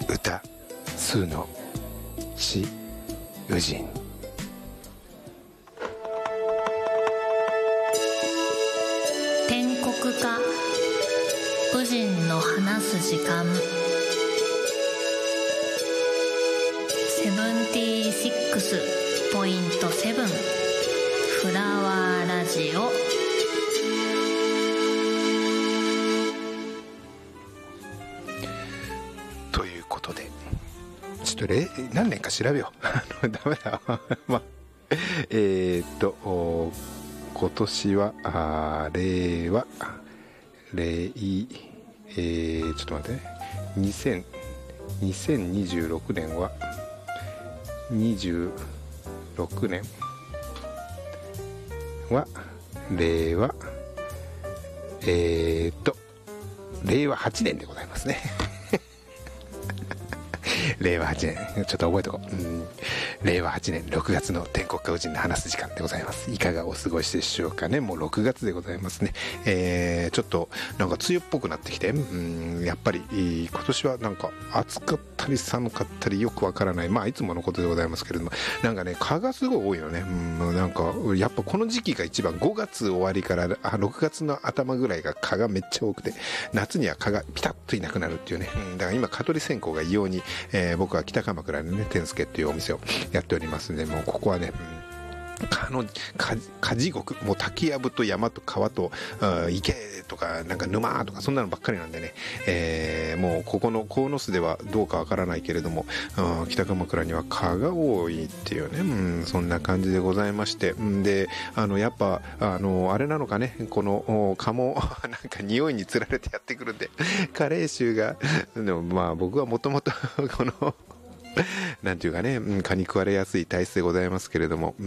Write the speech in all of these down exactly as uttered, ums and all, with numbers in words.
歌数の詩宇人。 天国か宇人の話す時間。セブンティシックスポイントセブンフラワーラジオ。 ということでちょっとれ何年か調べようダメだまあえー、っと今年はあ令和令えー、ちょっと待ってねにせんにせんにじゅうろくねんはにじゅうろくねんは令和えー、っと令和はちねんでございますね令和はちねんちょっと覚えとこう、うん、令和はちねんろくがつの天国か宇人の話す時間でございます。いかがお過ごしでしょうかね。もうろくがつでございますね。えー、ちょっとなんか梅雨っぽくなってきて、うん、やっぱり今年はなんか暑かったり寒かったりよくわからない、まあいつものことでございますけれども、なんかね蚊がすごい多いよね。うん、なんかやっぱこの時期が一番、ごがつ終わりからあろくがつの頭ぐらいが蚊がめっちゃ多くて、夏には蚊がピタッといなくなるっていうね、うん、だから今蚊取り線香が異様に、えー、僕は北鎌倉でね天助っていうお店をやっておりますんで、もうここはね、うん、蚊の蚊地獄、もう滝やぶと山と川と池とかなんか沼とかそんなのばっかりなんでね、えー、もうここの鴻巣ではどうかわからないけれども、北鎌倉には蚊が多いっていうね、うん、そんな感じでございまして、んであのやっぱあのあれなのかね、この蚊もなんか匂いにつられてやってくるんで、加齢臭がでもまあ僕はもともとこのなんていうかね、蚊に食われやすい体質でございますけれども、うん、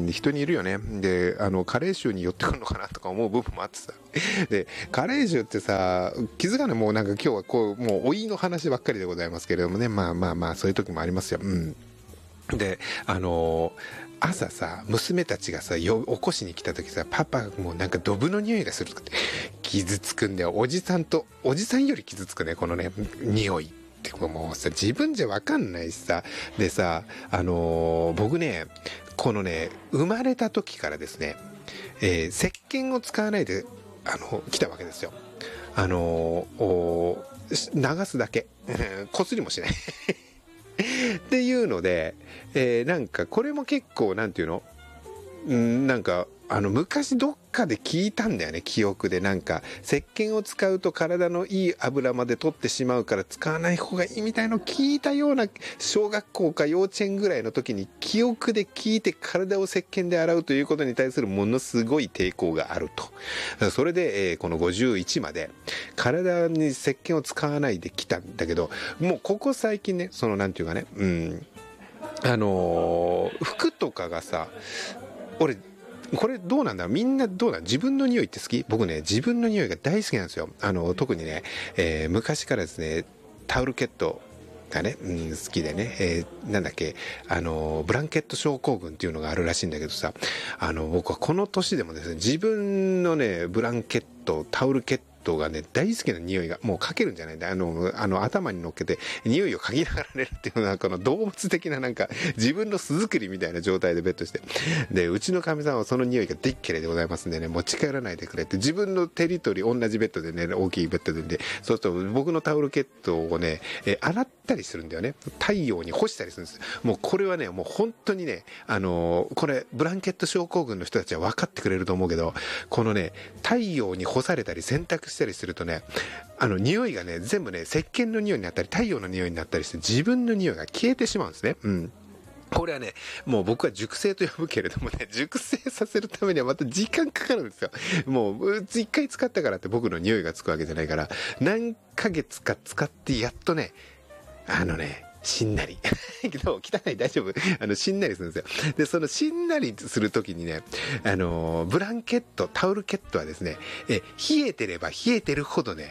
人にいるよね。で、あの加齢臭に寄ってくるのかなとか思う部分もあってさ、で加齢臭ってさ、気づかない、もうなんか今日はこうもう老いの話ばっかりでございますけれどもね、まあまあまあそういう時もありますよ。うん、であのー朝さ、娘たちがさよ起こしに来た時さ、パパもうなんかドブの匂いがするって傷つくんだよ。おじさんとおじさんより傷つくね、このね匂いってもうさ、自分じゃ分かんないしさ。でさ、あのー、僕ねこのね生まれた時からですね、えー、石鹸を使わないであの来たわけですよ。あのー、流すだけこすりもしないっていうので、えー、なんかこれも結構なんていうの、んなんかあの昔どっかで聞いたんだよね、記憶で。なんか石鹸を使うと体のいい油まで取ってしまうから使わない方がいいみたいのを聞いたような、小学校か幼稚園ぐらいの時に記憶で聞いて、体を石鹸で洗うということに対するものすごい抵抗があると。それで、えー、このごじゅういちまで体に石鹸を使わないで来たんだけど、もうここ最近ね、そのなんていうかね、うんあのー、服とかがさ、俺これどうなんだろう、みんなどうなん、自分の匂いって好き？僕ね自分の匂いが大好きなんですよ。あの特にね、えー、昔からですねタオルケットがね、うん、好きでね、えー、なんだっけ、あのブランケット症候群っていうのがあるらしいんだけどさ、あの僕はこの年でもですね、自分のねブランケットタオルケットがね大好きな匂いがもうかけるんじゃないんだ、あのあの頭に乗っけて匂いを嗅ぎながら寝るっていうのは、この動物的ななんか自分の巣作りみたいな状態でベッドして、でうちのかみさんはその匂いがでっけれでございますんでね、持ち帰らないでくれって、自分のテリトリー同じベッドでね、大きいベッドで、でそうすると僕のタオルケットをね、えー、洗ったりするんだよね、太陽に干したりするんです。もうこれはねもう本当にね、あのー、これブランケット症候群の人たちは分かってくれると思うけど、このね太陽に干されたり洗濯したりするとね、あの匂いがね全部ね石鹸の匂いになったり太陽の匂いになったりして、自分の匂いが消えてしまうんですね。うん、これはねもう僕は熟成と呼ぶけれどもね、熟成させるためにはまた時間かかるんですよ。もう一回使ったからって僕の匂いがつくわけじゃないから、何ヶ月か使ってやっとね、あのねしんなりけど汚い大丈夫あのしんなりするんですよ。でそのしんなりするときにね、あのブランケットタオルケットはですね、え冷えてれば冷えてるほどね、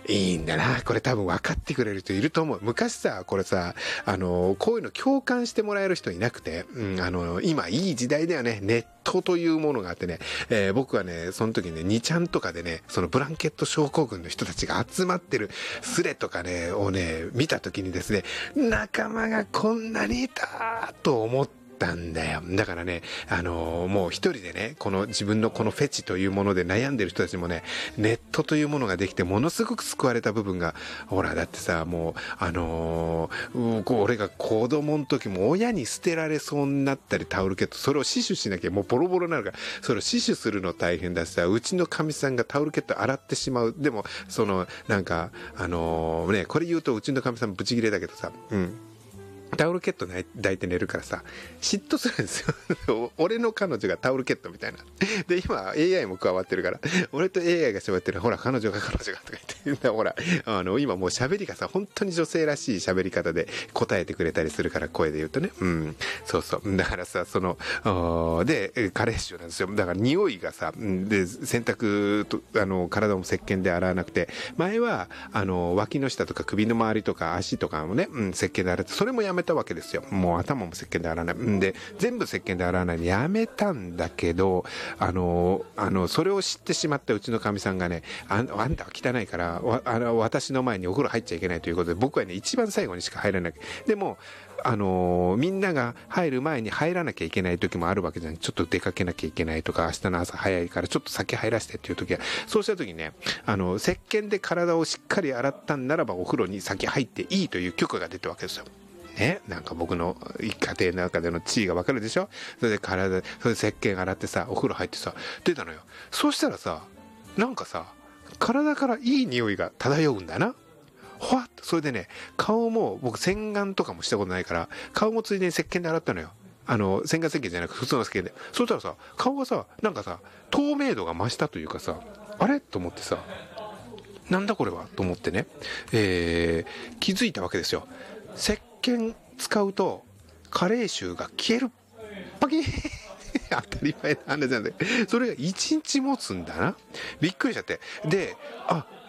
いいんだな。これ多分分かってくれる人いると思う。昔さ、これさ、あの、こういうの共感してもらえる人いなくて、うん、あの、今いい時代だよね。ネットというものがあってね、えー、僕はね、その時ね、にちゃんとかでね、そのブランケット症候群の人たちが集まってるスレとかね、をね、見た時にですね、仲間がこんなにいたと思って、んだよ。だからね、あのー、もう一人でね、この自分のこのフェチというもので悩んでる人たちもね、ネットというものができてものすごく救われた部分が、ほらだってさ、もうあのー、う俺が子供の時も親に捨てられそうになったりタオルケット、それを死守しなきゃもうボロボロになるから、それを死守するの大変だしさ、うちのかみさんがタオルケット洗ってしまう。でもそのなんかあのー、ね、これ言うとうちのかみさんブチギレだけどさ、うん。タオルケット抱いて寝るからさ、嫉妬するんですよ。俺の彼女がタオルケットみたいな。で、今 エーアイ も加わってるから、俺と エーアイ が喋ってる、ほら、彼女が彼女がとか言って、ほら、あの、今もう喋りがさ、本当に女性らしい喋り方で答えてくれたりするから、声で言うとね。うん。そうそう。だからさ、その、で、加齢臭なんですよ。だから匂いがさ、で、洗濯と、あの、体も石鹸で洗わなくて、前は、あの、脇の下とか首の周りとか足とかもね、うん、石鹸で洗って、それもやめたわけですよ。もう頭も石鹸で洗わない。んで、全部石鹸で洗わないのやめたんだけど、あの、あの、それを知ってしまったうちのかみさんがね、あ、あんたは汚いから、わあの、私の前にお風呂入っちゃいけないということで、僕はね、一番最後にしか入らない。でも、あのー、みんなが入る前に入らなきゃいけない時もあるわけじゃない。ちょっと出かけなきゃいけないとか、明日の朝早いからちょっと先入らせてっていう時は、そうした時にね、あの、石鹸で体をしっかり洗ったんならばお風呂に先入っていいという許可が出たわけですよ。ね、なんか僕の家庭の中での地位がわかるでしょ。それで体、それで石鹸洗ってさ、お風呂入ってさ、出たのよ。そうしたらさ、なんかさ、体からいい匂いが漂うんだな。ほわっと、それでね、顔も、僕洗顔とかもしたことないから、顔もついでに石鹸で洗ったのよ。あの、洗顔石鹸じゃなく普通の石鹸で。そしたらさ、顔がさ、なんかさ、透明度が増したというかさ、あれと思ってさ、なんだこれはと思ってね、えー、気づいたわけですよ。石鹸使うと、加齢臭が消える。パキッ当たり前の話なんで、それが一日持つんだな。びっくりしちゃって。で、あ、